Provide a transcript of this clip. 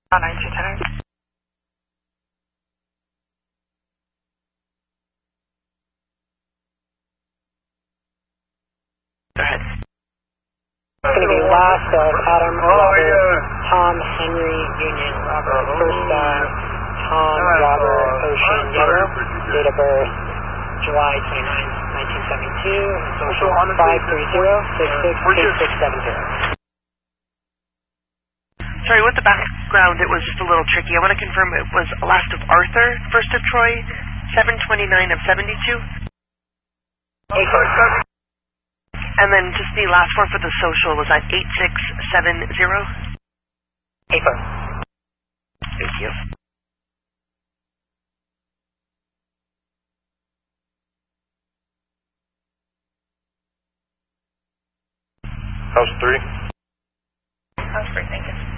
1910. Go ahead. It's going to be last of Adam, Robert, Tom, Henry, Union, Robert, first Tom, Robert, Ocean, Yellow, date of birth, July 29, 1972, social 530-666670. Sorry, with the background, it was just a little tricky. I want to confirm it was last of Arthur, first of Troy, 729 of 72. And then just the last one for the social was at 8670. Thank you. House 3. House 3, thank you.